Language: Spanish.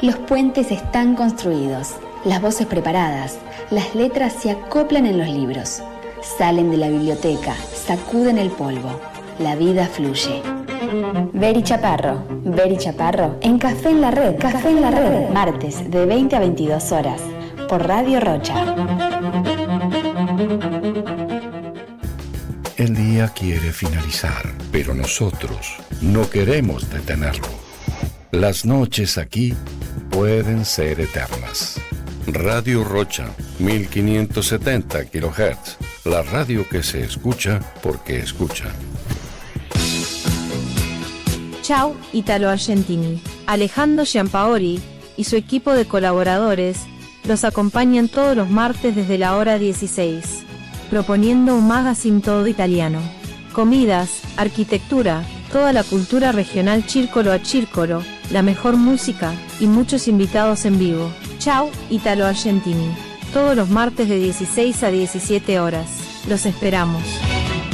Los puentes están construidos, las voces preparadas, las letras se acoplan en los libros. Salen de la biblioteca, sacuden el polvo. La vida fluye. Beri Chaparro, en Café en la Red, martes de 20 a 22 horas, por Radio Rocha. El día quiere finalizar, pero nosotros no queremos detenerlo. Las noches aquí pueden ser eternas. Radio Rocha, 1570 kHz, la radio que se escucha porque escucha. Ciao Italo Argentini. Alejandro Giampaoli y su equipo de colaboradores los acompañan todos los martes desde la hora 16, proponiendo un magazine todo italiano. Comidas, arquitectura, toda la cultura regional círcolo a círcolo, la mejor música y muchos invitados en vivo. Ciao Italo Argentini. Todos los martes de 16 a 17 horas. Los esperamos.